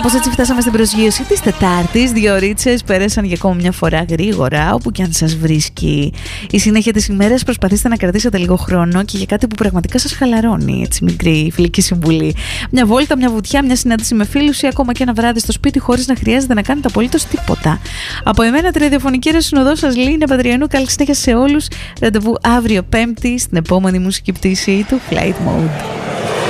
Κάπως έτσι φτάσαμε στην προσγείωση της Τετάρτης. 2 ωρίτσες πέρασαν για ακόμα μια φορά γρήγορα, όπου και αν σας βρίσκει η συνέχεια της ημέρας. Προσπαθήστε να κρατήσετε λίγο χρόνο και για κάτι που πραγματικά σας χαλαρώνει. Έτσι, μικρή φιλική συμβουλή. Μια βόλτα, μια βουτιά, μια συνάντηση με φίλους ή ακόμα και ένα βράδυ στο σπίτι χωρίς να χρειάζεται να κάνετε απολύτως τίποτα. Από εμένα, τη ραδιοφωνική ρεσυνοδό σας, Λίνα Παντριανού. Καλή συνέχεια σε όλους. Ραντεβού αύριο Πέμπτη στην επόμενη μουσική πτήση του Flight Mode.